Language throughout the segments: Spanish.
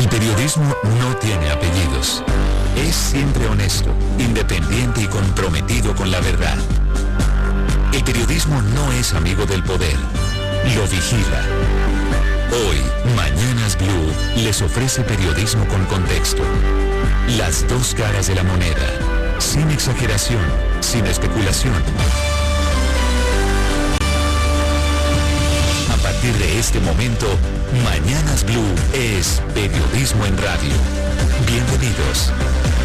El periodismo no tiene apellidos. Es siempre honesto, independiente y comprometido con la verdad. El periodismo no es amigo del poder, lo vigila. Hoy, Mañanas Blue les ofrece periodismo con contexto. Las dos caras de la moneda, sin exageración, sin especulación. A partir de este momento, Mañanas Blue es periodismo en radio. Bienvenidos.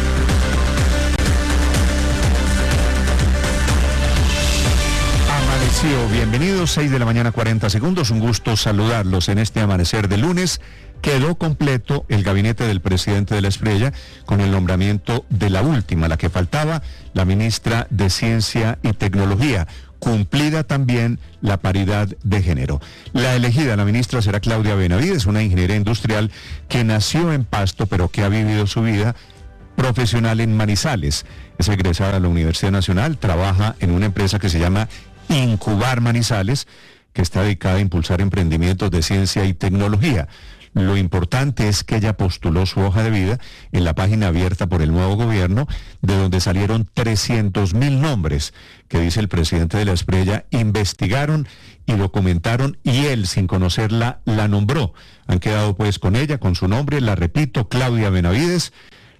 Bienvenidos, 6 de la mañana 40 segundos, un gusto saludarlos en este amanecer de lunes. Quedó completo el gabinete del presidente de la Espriella con el nombramiento de la última, la que faltaba, la ministra de Ciencia y Tecnología. Cumplida también la paridad de género. La elegida, la ministra, será Claudia Benavides, una ingeniera industrial que nació en Pasto, pero que ha vivido su vida profesional en Manizales. Es egresada de la Universidad Nacional, trabaja en una empresa que se llama Incubar Manizales, que está dedicada a impulsar emprendimientos de ciencia y tecnología. Lo importante es que ella postuló su hoja de vida en la página abierta por el nuevo gobierno, de donde salieron 300,000 nombres, que dice el presidente de la Espriella, investigaron y documentaron, y él, sin conocerla, la nombró. Han quedado pues con ella, con su nombre, la repito, Claudia Benavides.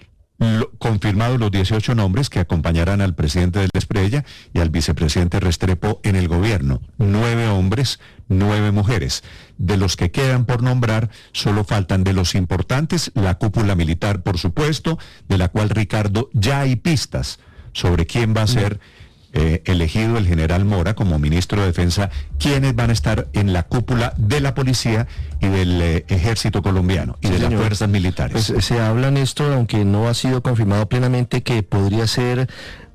Confirmados los 18 nombres que acompañarán al presidente de la Espriella y al vicepresidente Restrepo en el gobierno. 9 hombres, 9 mujeres. De los que quedan por nombrar, solo faltan de los importantes, la cúpula militar, por supuesto, de la cual, Ricardo, ya hay pistas sobre quién va a ser elegido el general Mora como ministro de Defensa, quiénes van a estar en la cúpula de la policía y del ejército colombiano y de las fuerzas militares. Pues se habla, Néstor, aunque no ha sido confirmado plenamente, que podría ser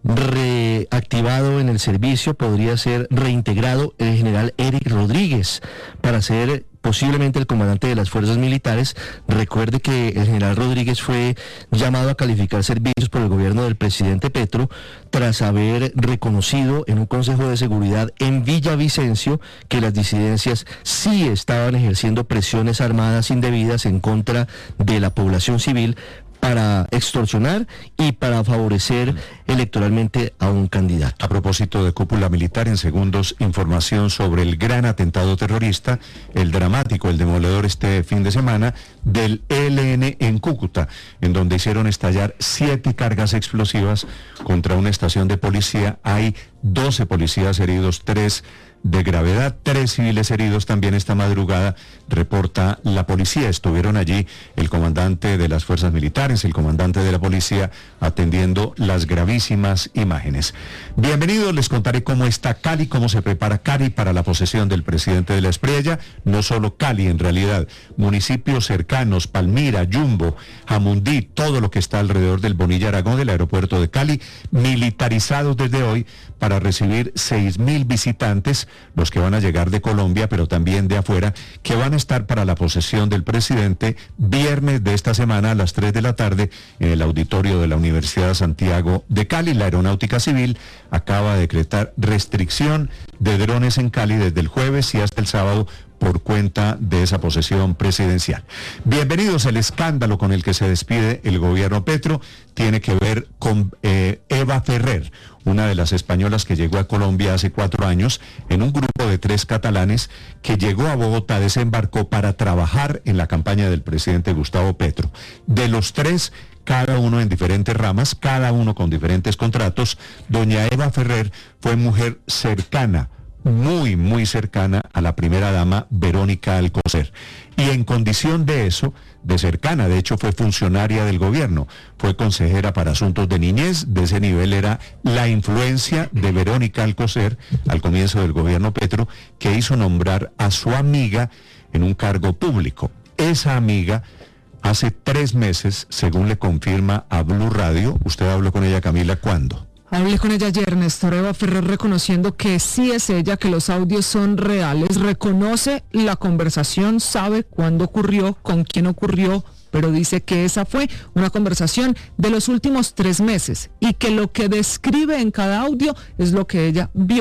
reactivado en el servicio, podría ser reintegrado el general Eric Rodríguez para ser posiblemente el comandante de las fuerzas militares. Recuerde que el general Rodríguez fue llamado a calificar servicios por el gobierno del presidente Petro tras haber reconocido en un consejo de seguridad en Villavicencio que las disidencias sí estaban ejerciendo presiones armadas indebidas en contra de la población civil para extorsionar y para favorecer electoralmente a un candidato. A propósito de cúpula militar, en segundos, información sobre el gran atentado terrorista, el dramático, el demoledor este fin de semana, del ELN en Cúcuta, en donde hicieron estallar 7 cargas explosivas contra una estación de policía. Hay 12 policías heridos, 3 de gravedad, 3 civiles heridos también esta madrugada, reporta la policía. Estuvieron allí el comandante de las fuerzas militares, el comandante de la policía, atendiendo las gravísimas imágenes. Bienvenidos, les contaré cómo está Cali, cómo se prepara Cali para la posesión del presidente de la Espriella. No solo Cali, en realidad, municipios cercanos, Palmira, Yumbo, Jamundí, todo lo que está alrededor del Bonilla Aragón, del aeropuerto de Cali, militarizados desde hoy para recibir 6,000 visitantes, los que van a llegar de Colombia, pero también de afuera, que van a estar para la posesión del presidente viernes de esta semana a las 3 de la tarde en el auditorio de la Universidad Santiago de Cali. La Aeronáutica Civil acaba de decretar restricción de drones en Cali desde el jueves y hasta el sábado por cuenta de esa posesión presidencial. Bienvenidos. El escándalo con el que se despide el gobierno Petro tiene que ver con Eva Ferrer, una de las españolas que llegó a Colombia hace 4 años en un grupo de 3 catalanes que llegó a Bogotá, desembarcó para trabajar en la campaña del presidente Gustavo Petro. De los 3, cada uno en diferentes ramas, cada uno con diferentes contratos, doña Eva Ferrer fue mujer cercana, muy, muy cercana a la primera dama Verónica Alcocer. Y en condición de eso, de cercana, de hecho fue funcionaria del gobierno, fue consejera para asuntos de niñez. De ese nivel era la influencia de Verónica Alcocer al comienzo del gobierno Petro, que hizo nombrar a su amiga en un cargo público. Esa amiga, hace 3 meses, según le confirma a Blue Radio, usted habló con ella, Camila, ¿cuándo? Hablé con ella ayer, Néstor. Eva Ferrer reconociendo que sí es ella, que los audios son reales, reconoce la conversación, sabe cuándo ocurrió, con quién ocurrió, pero dice que esa fue una conversación de los últimos 3 meses y que lo que describe en cada audio es lo que ella vio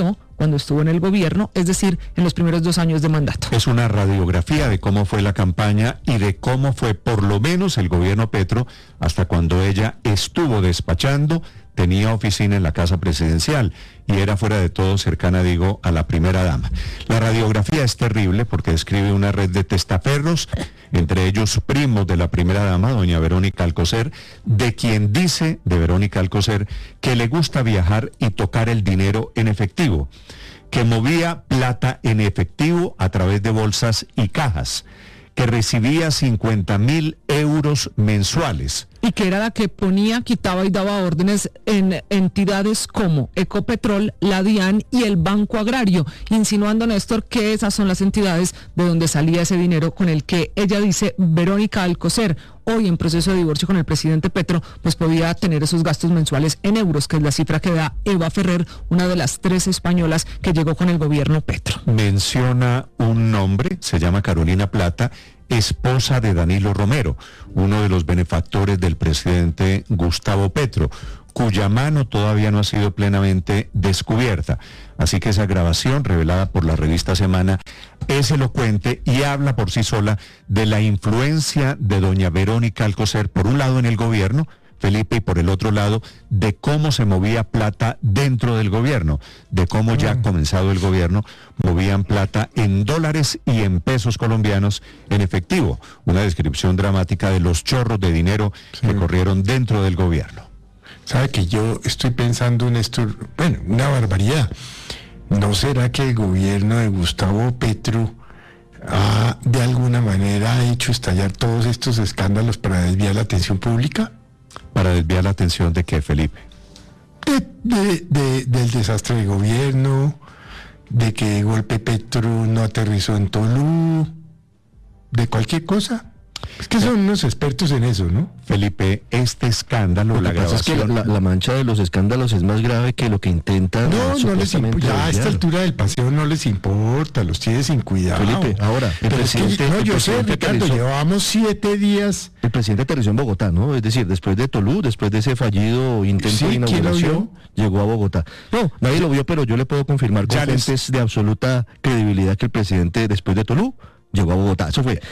cuando estuvo en el gobierno, es decir, en los primeros 2 años de mandato. Es una radiografía de cómo fue la campaña y de cómo fue por lo menos el gobierno Petro hasta cuando ella estuvo despachando, tenía oficina en la Casa Presidencial y era fuera de todo cercana, digo, a la primera dama. La radiografía es terrible porque describe una red de testaferros, entre ellos primos de la primera dama, doña Verónica Alcocer, de quien dice, de Verónica Alcocer, que le gusta viajar y tocar el dinero en efectivo, que movía plata en efectivo a través de bolsas y cajas, que recibía 50.000 euros mensuales. Y que era la que ponía, quitaba y daba órdenes en entidades como Ecopetrol, la DIAN y el Banco Agrario, insinuando, Néstor, que esas son las entidades de donde salía ese dinero con el que ella dice, Verónica Alcocer, hoy en proceso de divorcio con el presidente Petro, pues podía tener esos gastos mensuales en euros, que es la cifra que da Eva Ferrer, una de las 3 españolas que llegó con el gobierno Petro. Menciona un nombre, se llama Carolina Plata, esposa de Danilo Romero, uno de los benefactores del presidente Gustavo Petro, cuya mano todavía no ha sido plenamente descubierta. Así que esa grabación, revelada por la revista Semana, es elocuente y habla por sí sola de la influencia de doña Verónica Alcocer, por un lado en el gobierno, Felipe, y por el otro lado, de cómo se movía plata dentro del gobierno, de cómo ya comenzado el gobierno, movían plata en dólares y en pesos colombianos en efectivo. Una descripción dramática de los chorros de dinero que corrieron dentro del gobierno. Sabe que yo estoy pensando en esto, bueno, una barbaridad. ¿No será que el gobierno de Gustavo Petro de alguna manera ha hecho estallar todos estos escándalos para desviar la atención pública? ¿Para desviar la atención de qué, Felipe? Del desastre de gobierno, de que de golpe Petro no aterrizó en Tolú, de cualquier cosa. Es que son unos expertos en eso, ¿no? Felipe, este escándalo, Lo que pasa es que la mancha de los escándalos es más grave que lo que intentan. No les importa, ya a esta altura del paseo no les importa, los tiene sin cuidado. Felipe, ahora, el presidente... yo sé, Ricardo, llevamos 7 días... El presidente aterrizó en Bogotá, ¿no? Es decir, después de Tolú, después de ese fallido intento de inauguración, llegó a Bogotá. No, nadie lo vio, pero yo le puedo confirmar con fuentes de absoluta credibilidad que el presidente, después de Tolú, llegó a Bogotá. Eso fue,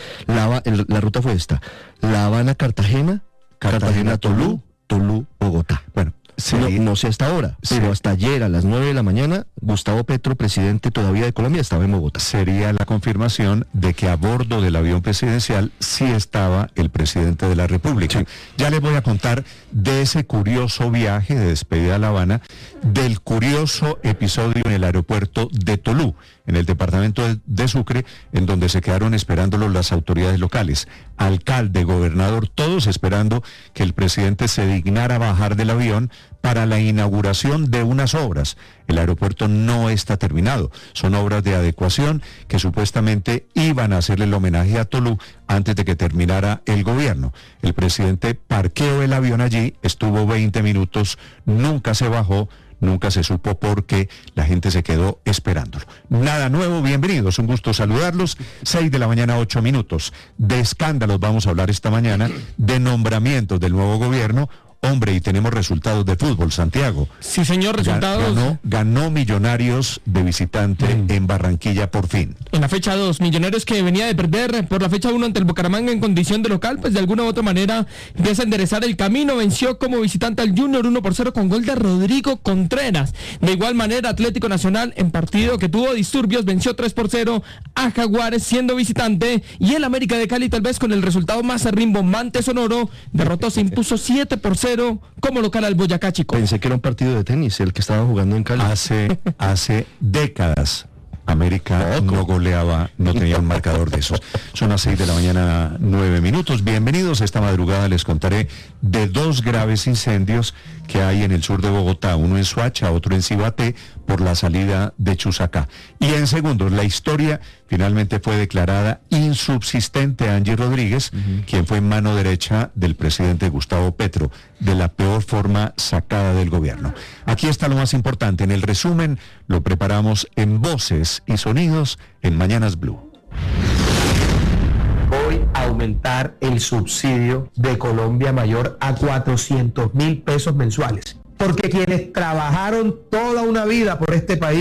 la ruta fue esta: La Habana, Cartagena, Cartagena, Tolú, Tolú, Bogotá. Bueno, no sé hasta ahora, pero hasta ayer a las 9 de la mañana, Gustavo Petro, presidente todavía de Colombia, estaba en Bogotá. Sería la confirmación de que a bordo del avión presidencial sí estaba el presidente de la República. Sí. Ya les voy a contar de ese curioso viaje de despedida a La Habana, del curioso episodio en el aeropuerto de Tolú, en el departamento de Sucre, en donde se quedaron esperándolo las autoridades locales, alcalde, gobernador, todos esperando que el presidente se dignara bajar del avión para la inauguración de unas obras. El aeropuerto no está terminado, son obras de adecuación que supuestamente iban a hacerle el homenaje a Tolú antes de que terminara el gobierno. El presidente parqueó el avión allí, estuvo 20 minutos, nunca se bajó, nunca se supo por qué, la gente se quedó esperándolo. Nada nuevo, bienvenidos, un gusto saludarlos. 6 de la mañana, 8 minutos. De escándalos vamos a hablar esta mañana, de nombramientos del nuevo gobierno. Hombre, y tenemos resultados de fútbol, Santiago. Sí, señor, resultados. Ganó Millonarios de visitante en Barranquilla por fin. En la fecha 2, Millonarios, que venía de perder por la fecha 1 ante el Bucaramanga en condición de local, pues de alguna u otra manera empieza a enderezar el camino, venció como visitante al Junior 1-0 con gol de Rodrigo Contreras. De igual manera, Atlético Nacional, en partido que tuvo disturbios, venció 3-0 a Jaguares siendo visitante, y el América de Cali, tal vez con el resultado más rimbombante sonoro, derrotó, se impuso 7-0 como local al Boyacá Chico. Pensé que era un partido de tenis el que estaba jugando en Cali. Hace décadas América no goleaba, no tenía un marcador de esos. Son las 6 de la mañana, 9 minutos. Bienvenidos. Esta madrugada les contaré de 2 graves incendios que hay en el sur de Bogotá, uno en Soacha, otro en Cibaté, por la salida de Chusacá. Y en segundos, la historia finalmente fue declarada insubsistente a Angie Rodríguez, quien fue mano derecha del presidente Gustavo Petro, de la peor forma sacada del gobierno. Aquí está lo más importante. En el resumen lo preparamos en voces y sonidos en Mañanas Blue. Hoy aumentar el subsidio de Colombia Mayor a 400.000 pesos mensuales. Porque quienes trabajaron toda una vida por este país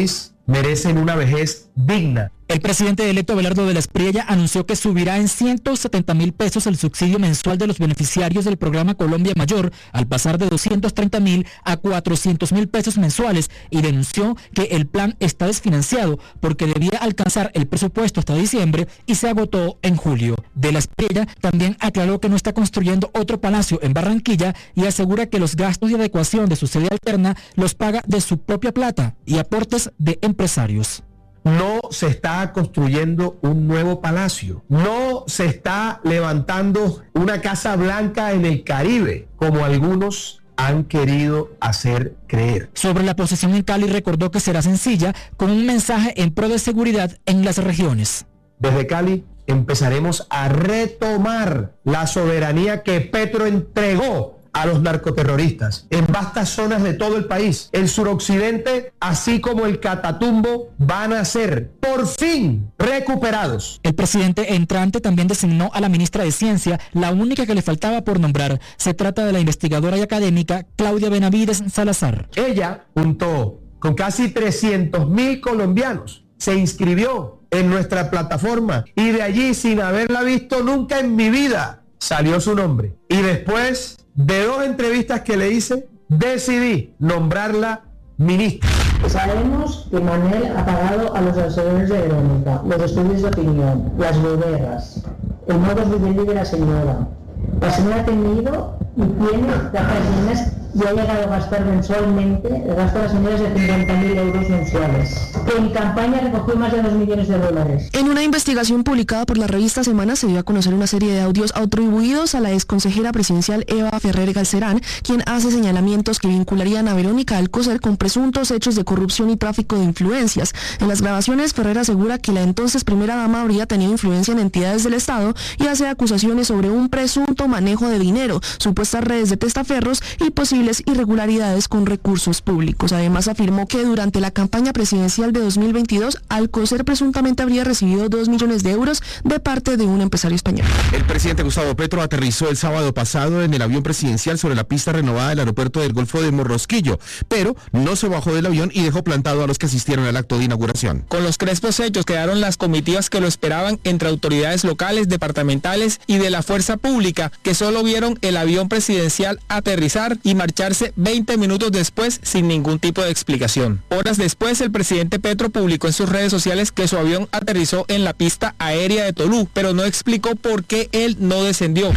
merecen una vejez digna. El presidente electo Abelardo de la Espriella anunció que subirá en 170.000 pesos el subsidio mensual de los beneficiarios del programa Colombia Mayor, al pasar de 230.000 a 400.000 pesos mensuales, y denunció que el plan está desfinanciado porque debía alcanzar el presupuesto hasta diciembre y se agotó en julio. De la Espriella también aclaró que no está construyendo otro palacio en Barranquilla y asegura que los gastos de adecuación de su sede alterna los paga de su propia plata y aportes de empresarios. No se está construyendo un nuevo palacio. No se está levantando una Casa Blanca en el Caribe, como algunos han querido hacer creer. Sobre la posesión en Cali recordó que será sencilla, con un mensaje en pro de seguridad en las regiones. Desde Cali empezaremos a retomar la soberanía que Petro entregó a los narcoterroristas en vastas zonas de todo el país. El suroccidente, así como el Catatumbo, van a ser por fin recuperados. El presidente entrante también designó a la ministra de Ciencia, la única que le faltaba por nombrar. Se trata de la investigadora y académica Claudia Benavides Salazar. Ella, junto con casi 300.000 colombianos, se inscribió en nuestra plataforma y de allí, sin haberla visto nunca en mi vida, salió su nombre. Y después de 2 entrevistas que le hice, decidí nombrarla ministra. Sabemos que Manuel ha pagado a los asesores de Verónica, los estudios de opinión, las bodegas, el modo vivendi de la señora. La señora ha tenido y tiene vacaciones y ha llegado a gastar mensualmente, el gasto de las señoras de 50.000 euros mensuales. En campaña recogió más de $2 millones. En una investigación publicada por la revista Semana se dio a conocer una serie de audios atribuidos a la exconsejera presidencial Eva Ferrer Galcerán, quien hace señalamientos que vincularían a Verónica Alcocer con presuntos hechos de corrupción y tráfico de influencias. En las grabaciones, Ferrer asegura que la entonces primera dama habría tenido influencia en entidades del Estado y hace acusaciones sobre un presunto manejo de dinero, supuestas redes de testaferros y posibles irregularidades con recursos públicos. Además, afirmó que durante la campaña presidencial de 2022, Alcocer presuntamente habría recibido 2 millones de euros de parte de un empresario español. El presidente Gustavo Petro aterrizó el sábado pasado en el avión presidencial sobre la pista renovada del aeropuerto del Golfo de Morrosquillo, pero no se bajó del avión y dejó plantado a los que asistieron al acto de inauguración. Con los crespos hechos quedaron las comitivas que lo esperaban entre autoridades locales, departamentales y de la fuerza pública, que solo vieron el avión presidencial aterrizar y marcharse 20 minutos después sin ningún tipo de explicación. Horas después, el presidente Petro publicó en sus redes sociales que su avión aterrizó en la pista aérea de Tolú, pero no explicó por qué él no descendió.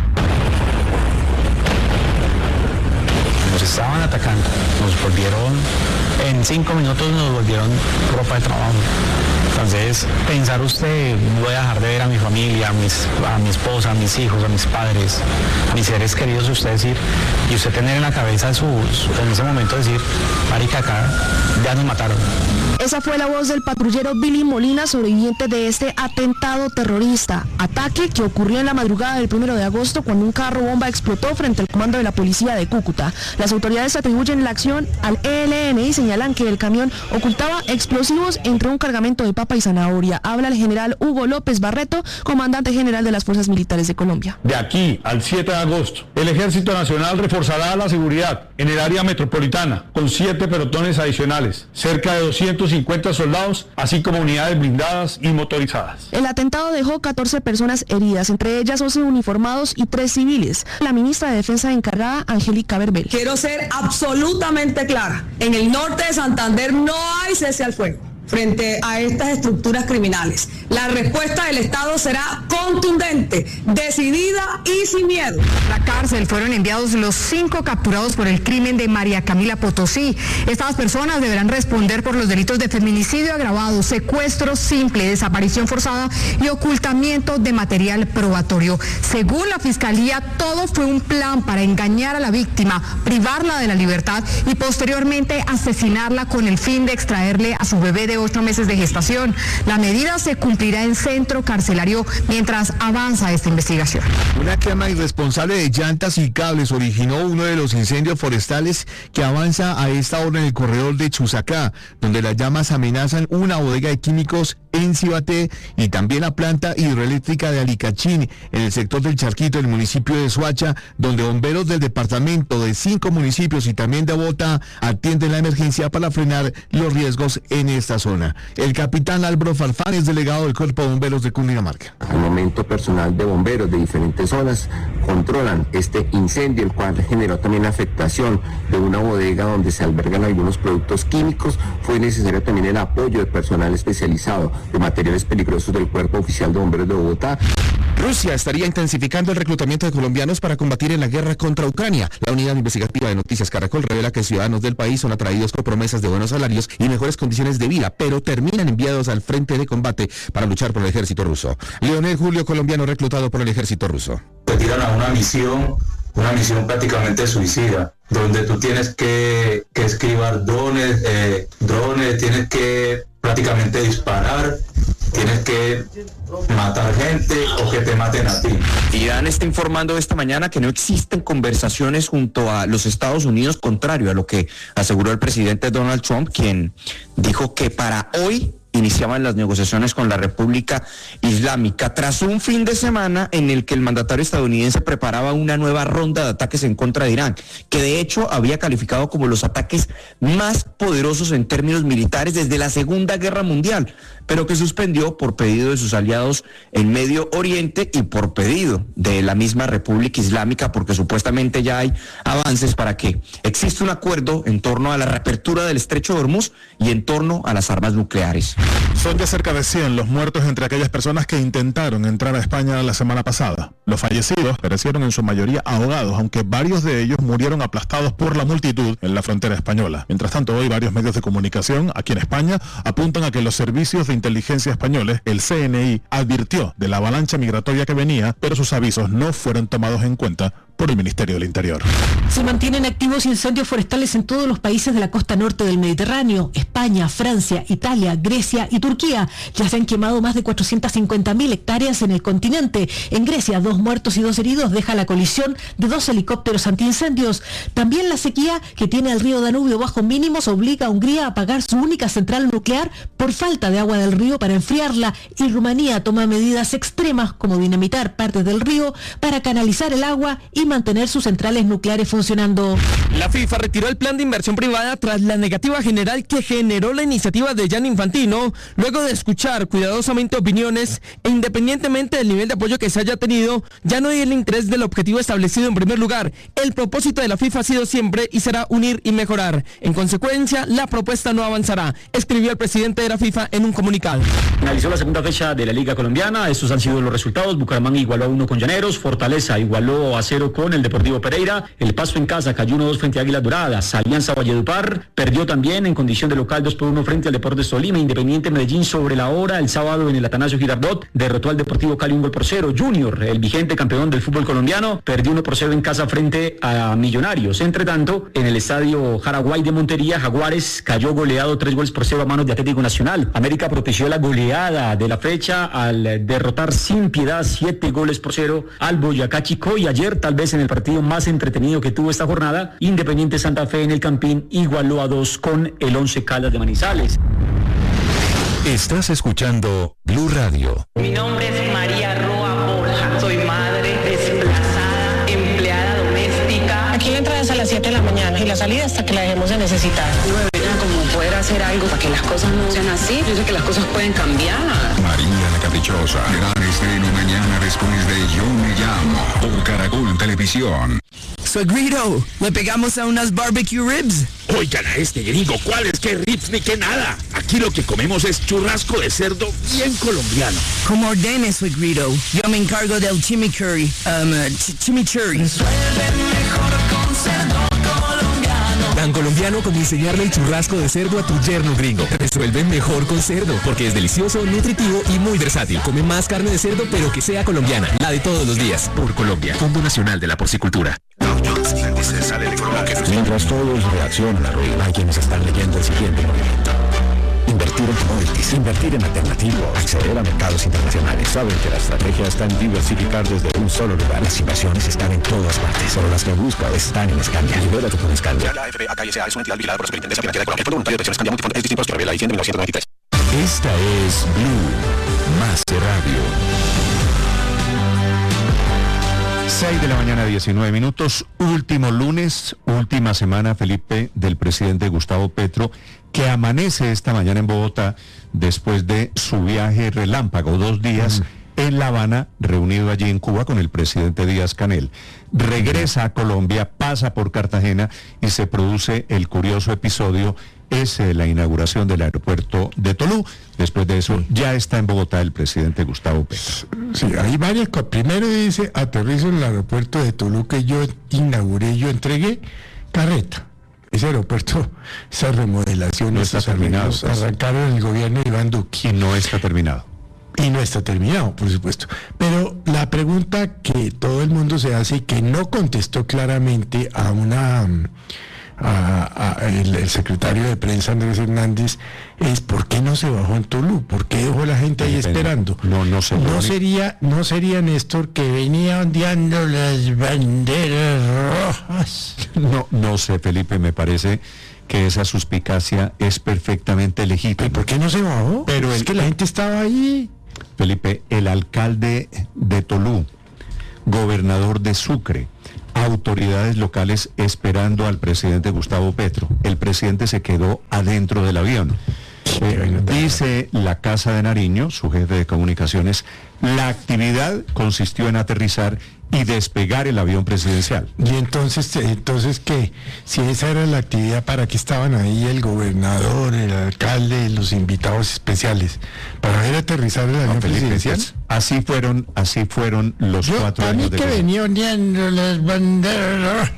Nos estaban atacando, nos volvieron, en 5 minutos nos volvieron ropa de trabajo. Entonces, pensar usted, voy a dejar de ver a mi familia, a mi esposa, a mis hijos, a mis padres, a mis seres queridos, usted decir, y usted tener en la cabeza en ese momento decir, marica, acá ya nos mataron. Esa fue la voz del patrullero Billy Molina, sobreviviente de este atentado terrorista. Ataque que ocurrió en la madrugada del 1 de agosto cuando un carro bomba explotó frente al comando de la policía de Cúcuta. Las autoridades atribuyen la acción al ELN y señalan que el camión ocultaba explosivos entre un cargamento de papa y zanahoria. Habla el general Hugo López Barreto, comandante general de las Fuerzas Militares de Colombia. De aquí al 7 de agosto, el Ejército Nacional reforzará la seguridad en el área metropolitana con 7 pelotones adicionales, cerca de 250 soldados, así como unidades blindadas y motorizadas. El atentado dejó 14 personas heridas, entre ellas 11 uniformados y 3 civiles. La ministra de Defensa encargada, Angélica Verbel. Quiero ser absolutamente clara. En el norte de Santander no hay cese al fuego frente a estas estructuras criminales. La respuesta del Estado será contundente, decidida y sin miedo. A la cárcel fueron enviados los 5 capturados por el crimen de María Camila Potosí. Estas personas deberán responder por los delitos de feminicidio agravado, secuestro simple, desaparición forzada y ocultamiento de material probatorio. Según la Fiscalía, todo fue un plan para engañar a la víctima, privarla de la libertad y posteriormente asesinarla con el fin de extraerle a su bebé de 8 meses de gestación. La medida se cumplirá en centro carcelario mientras avanza esta investigación. Una quema irresponsable de llantas y cables originó uno de los incendios forestales que avanza a esta hora en el corredor de Chusacá, donde las llamas amenazan una bodega de químicos en Cibaté, y también la planta hidroeléctrica de Alicachín, en el sector del Charquito, en el municipio de Soacha, donde bomberos del departamento de 5 municipios y también de Bogotá atienden la emergencia para frenar los riesgos en esta zona. El capitán Álvaro Farfán es delegado del Cuerpo de Bomberos de Cundinamarca. Al momento, personal de bomberos de diferentes zonas controlan este incendio, el cual generó también la afectación de una bodega donde se albergan algunos productos químicos. Fue necesario también el apoyo de personal especializado de materiales peligrosos del Cuerpo Oficial de Bomberos de Bogotá. Rusia estaría intensificando el reclutamiento de colombianos para combatir en la guerra contra Ucrania. La unidad investigativa de Noticias Caracol revela que ciudadanos del país son atraídos con promesas de buenos salarios y mejores condiciones de vida, pero terminan enviados al frente de combate para luchar por el ejército ruso. Leonel Julio, colombiano reclutado por el ejército ruso. Te tiran a una misión prácticamente suicida, donde tú tienes que esquivar drones, tienes que prácticamente disparar, tienes que matar gente o que te maten a ti. Irán está informando esta mañana que no existen conversaciones junto a los Estados Unidos, contrario a lo que aseguró el presidente Donald Trump, quien dijo que para hoy iniciaban las negociaciones con la República Islámica, tras un fin de semana en el que el mandatario estadounidense preparaba una nueva ronda de ataques en contra de Irán, que de hecho había calificado como los ataques más poderosos en términos militares desde la Segunda Guerra Mundial, pero que suspendió por pedido de sus aliados en Medio Oriente y por pedido de la misma República Islámica, porque supuestamente ya hay avances para que exista un acuerdo en torno a la reapertura del Estrecho de Hormuz y en torno a las armas nucleares. Son ya cerca de 100 los muertos entre aquellas personas que intentaron entrar a España la semana pasada. Los fallecidos perecieron en su mayoría ahogados, aunque varios de ellos murieron aplastados por la multitud en la frontera española. Mientras tanto, hoy varios medios de comunicación aquí en España apuntan a que los servicios de inteligencia españoles, el CNI, advirtió de la avalancha migratoria que venía, pero sus avisos no fueron tomados en cuenta por el Ministerio del Interior. Se mantienen activos incendios forestales en todos los países de la costa norte del Mediterráneo. España, Francia, Italia, Grecia y Turquía ya se han quemado más de 450.000 hectáreas en el continente. En Grecia, 2 muertos y 2 heridos deja la colisión de 2 helicópteros antiincendios. También la sequía que tiene el río Danubio bajo mínimos obliga a Hungría a apagar su única central nuclear por falta de agua del río para enfriarla, y Rumanía toma medidas extremas como dinamitar partes del río para canalizar el agua y mantener sus centrales nucleares funcionando. La FIFA retiró el plan de inversión privada tras la negativa general que generó la iniciativa de Gianni Infantino, luego de escuchar cuidadosamente opiniones e independientemente del nivel de apoyo que se haya tenido, ya no hay el interés del objetivo establecido en primer lugar. El propósito de la FIFA ha sido siempre y será unir y mejorar. En consecuencia, la propuesta no avanzará, escribió el presidente de la FIFA en un comunicado. Finalizó la segunda fecha de la Liga Colombiana, estos han sido los resultados. Bucaramanga igualó a 1 con Llaneros, Fortaleza igualó a 0 con el Deportivo Pereira, el Pasto en casa cayó 1-2 frente a Águilas Doradas, Alianza Valledupar perdió también en condición de local 2-1 frente al Deportes Tolima, Independiente Medellín sobre la hora el sábado en el Atanasio Girardot derrotó al Deportivo Cali 1-0, Junior, el vigente campeón del fútbol colombiano, perdió 1-0 en casa frente a Millonarios. Entre tanto, en el estadio Jaraguay de Montería, Jaguares cayó goleado 3-0 a manos de Atlético Nacional. América protegió la goleada de la fecha al derrotar sin piedad 7-0 al Boyacá Chicó, y ayer, tal vez en el partido más entretenido que tuvo esta jornada, Independiente Santa Fe en el Campín igualó a 2 con el Once Caldas de Manizales. Estás escuchando Blue Radio. Mi nombre es María Roa Borja, soy madre desplazada, empleada doméstica. Aquí la entrada es a las 7 de la mañana y la salida hasta que la dejemos de necesitar. No deberían como poder hacer algo para que las cosas no sean así. Yo sé que las cosas pueden cambiar. María la Caprichosa. Gran estreno mañana después de Yo Me Llamo por Caracol Televisión. Suegrito, ¿le pegamos a unas barbecue ribs? Oigan a este gringo, ¿cuáles? ¿Qué ribs ni qué nada? Aquí lo que comemos es churrasco de cerdo bien colombiano. Como ordene, Suegrito. Yo me encargo del chimichurri. Chimichurri. Tan colombiano como enseñarle el churrasco de cerdo a tu yerno gringo. Resuelve mejor con cerdo, porque es delicioso, nutritivo y muy versátil. Come más carne de cerdo, pero que sea colombiana, la de todos los días. Por Colombia, Fondo Nacional de la Porcicultura. Mientras todos reaccionan a ruido, hay quienes están leyendo el siguiente movimiento. Invertir en commodities, invertir en alternativos, acceder a mercados internacionales. Saben que la estrategia está en diversificar desde un solo lugar. Las inversiones están en todas partes, solo las que busca están en Escandia. Libérate con Escandia. La FBA es una entidad vigilada por la Superintendencia Financiera de Colombia. El Fondo Voluntario de Pensiones Escandia Multifondo es distinto a los que revela la edición de 1993. Esta es Blue, más que radio. 6 de la mañana, 19 minutos. Último lunes, última semana, Felipe, del presidente Gustavo Petro, que amanece esta mañana en Bogotá después de su viaje relámpago, 2 días en La Habana, reunido allí en Cuba con el presidente Díaz-Canel. Regresa a Colombia, pasa por Cartagena y se produce el curioso episodio ese de la inauguración del aeropuerto de Tolú. Después de eso, ya está en Bogotá el presidente Gustavo Petro. Sí, hay varias cosas. Primero dice, aterrizo en el aeropuerto de Tolú que yo inauguré, yo entregué carreta. Ese aeropuerto, esas remodelaciones, no está terminado, arrancaron el gobierno de Iván Duque. Y no está terminado. Y no está terminado, por supuesto. Pero la pregunta que todo el mundo se hace y que no contestó claramente a el secretario de prensa Andrés Hernández es ¿por qué no se bajó en Tolú? ¿Por qué dejó la gente ahí esperando? No sería, Néstor, que venía ondeando las banderas rojas. No sé, Felipe, me parece que esa suspicacia es perfectamente legítima. ¿Por qué no se bajó? Pero es que la gente estaba ahí. Felipe, el alcalde de Tolú, gobernador de Sucre, autoridades locales esperando al presidente Gustavo Petro. El presidente se quedó adentro del avión. Dice la Casa de Nariño, su jefe de comunicaciones, la actividad consistió en aterrizar y despegar el avión presidencial. Y entonces ¿qué? Si esa era la actividad, ¿para qué estaban ahí el gobernador, el alcalde, los invitados especiales? ¿Para ver aterrizar el avión presidencial? Pues, así fueron los 4 años de gobierno. Para mí que venía ondeando las banderas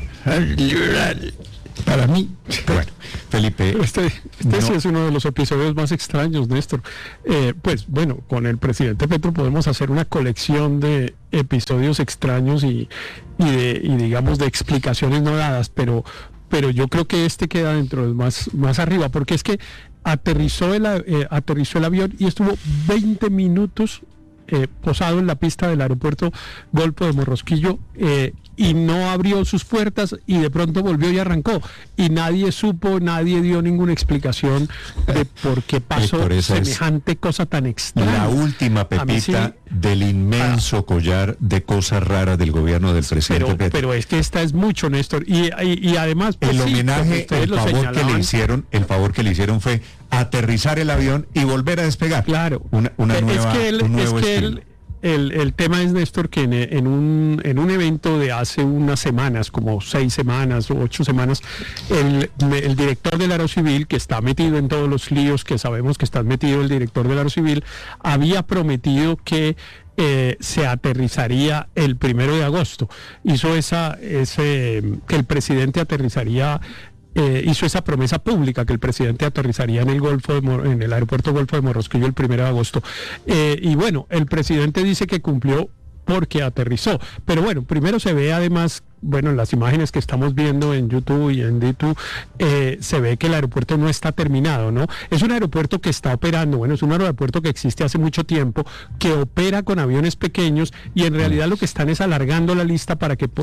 para mí. Bueno, Felipe, este sí es uno de los episodios más extraños, Néstor. Pues bueno, con el presidente Petro podemos hacer una colección de episodios extraños y digamos de explicaciones no dadas, pero yo creo que este queda dentro del más arriba, porque es que aterrizó el avión y estuvo 20 minutos posado en la pista del aeropuerto Golfo de Morrosquillo y no abrió sus puertas y de pronto volvió y arrancó y nadie dio ninguna explicación de por qué pasó semejante cosa tan extraña. La última pepita del inmenso collar de cosas raras del gobierno del presidente Petro. Pero es que esta es mucho, Néstor, y además pues, el homenaje, el favor que le hicieron fue aterrizar el avión y volver a despegar. Claro. El tema es, Néstor, que en un evento de hace unas semanas, como 6 semanas o 8 semanas, el director del Aerocivil, que está metido en todos los líos que sabemos que está metido el director del Aerocivil, había prometido que se aterrizaría el 1 de agosto. Hizo que el presidente aterrizaría. Hizo esa promesa pública que el presidente aterrizaría en el aeropuerto Golfo de Morrosquillo el 1 de agosto. Y bueno, el presidente dice que cumplió porque aterrizó. Pero bueno, primero se ve además, bueno, en las imágenes que estamos viendo en YouTube y en D2, se ve que el aeropuerto no está terminado, ¿no? Es un aeropuerto que está operando, bueno, es un aeropuerto que existe hace mucho tiempo, que opera con aviones pequeños y en realidad lo que están es alargando la lista para que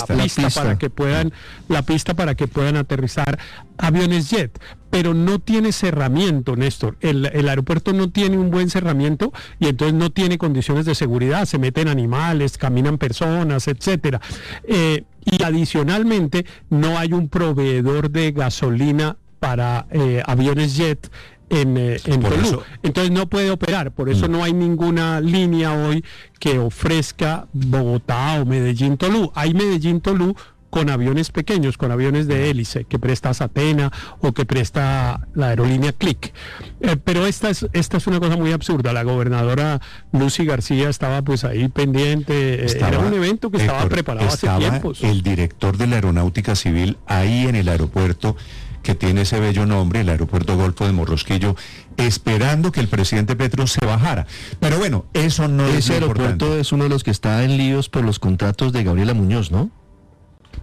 la pista para que puedan aterrizar aviones jet, pero no tiene cerramiento, Néstor. El aeropuerto no tiene un buen cerramiento y entonces no tiene condiciones de seguridad, se meten animales, caminan personas, etcétera. Y adicionalmente no hay un proveedor de gasolina para aviones jet en Tolú. Entonces no puede operar, por eso no hay ninguna línea hoy que ofrezca Bogotá o Medellín-Tolú. Hay Medellín-Tolú con aviones pequeños, con aviones de hélice que presta Satena o que presta la aerolínea Click. Pero esta es una cosa muy absurda. La gobernadora Lucy García estaba pues ahí pendiente. Era un evento que estaba preparado hace tiempos. El director de la Aeronáutica Civil ahí en el aeropuerto que tiene ese bello nombre, el aeropuerto Golfo de Morrosquillo, esperando que el presidente Petro se bajara. Pero bueno, eso no es Ese aeropuerto es uno de los que está en líos por los contratos de Gabriela Muñoz, ¿no?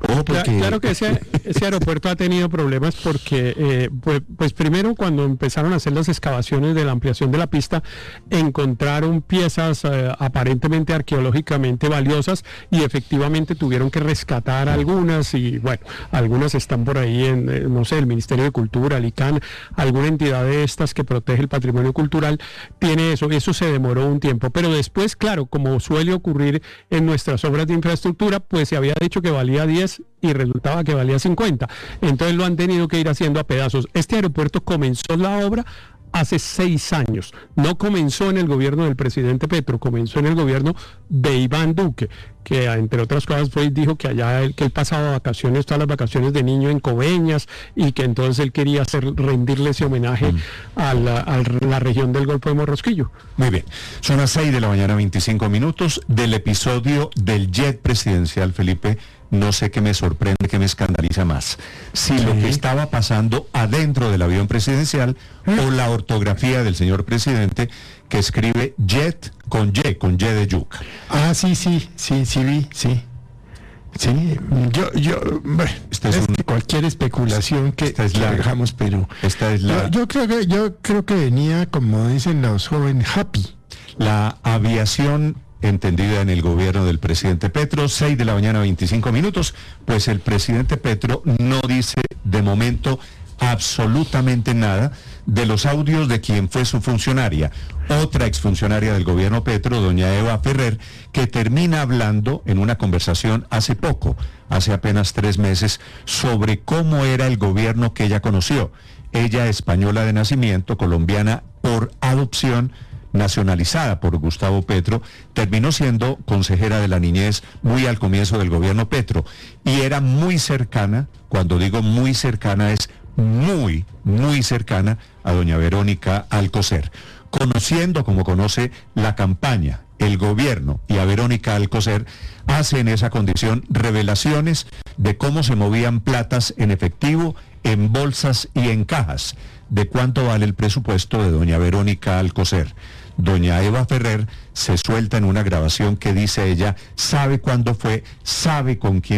Claro que ese aeropuerto ha tenido problemas porque, pues primero cuando empezaron a hacer las excavaciones de la ampliación de la pista, encontraron piezas aparentemente arqueológicamente valiosas y efectivamente tuvieron que rescatar algunas y bueno, algunas están por ahí en, no sé, el Ministerio de Cultura, el ICANN, alguna entidad de estas que protege el patrimonio cultural, tiene eso se demoró un tiempo, pero después, claro, como suele ocurrir en nuestras obras de infraestructura, pues se había dicho que valía 10 y resultaba que valía 50, entonces lo han tenido que ir haciendo a pedazos. Este aeropuerto comenzó la obra hace 6 años, no comenzó en el gobierno del presidente Petro, comenzó en el gobierno de Iván Duque, que entre otras cosas dijo que allá él pasaba vacaciones, todas las vacaciones de niño en Coveñas, y que entonces él quería rendirle ese homenaje a la región del Golfo de Morrosquillo. Muy bien, son las 6 de la mañana, 25 minutos, del episodio del jet presidencial, Felipe. No sé qué me sorprende, qué me escandaliza más. Si lo que estaba pasando adentro del avión presidencial o la ortografía del señor presidente que escribe jet con Y de yuca. Ah, sí, vi. Sí, bueno, que cualquier especulación que dejamos, pero esta es la... Yo creo que venía, como dicen los jóvenes, happy. La aviación entendida en el gobierno del presidente Petro, 6 de la mañana, 25 minutos, pues el presidente Petro no dice de momento absolutamente nada de los audios de quien fue su funcionaria, otra exfuncionaria del gobierno Petro, doña Eva Ferrer, que termina hablando en una conversación hace apenas 3 meses, sobre cómo era el gobierno que ella conoció. Ella, española de nacimiento, colombiana por adopción, nacionalizada por Gustavo Petro, terminó siendo consejera de la niñez muy al comienzo del gobierno Petro y era muy cercana, cuando digo muy cercana es muy, muy cercana a doña Verónica Alcocer, conociendo como conoce la campaña, el gobierno y a Verónica Alcocer, hace en esa condición revelaciones de cómo se movían platas en efectivo, en bolsas y en cajas, de cuánto vale el presupuesto de doña Verónica Alcocer. Doña Eva Ferrer se suelta en una grabación que dice ella, sabe cuándo fue, sabe con quién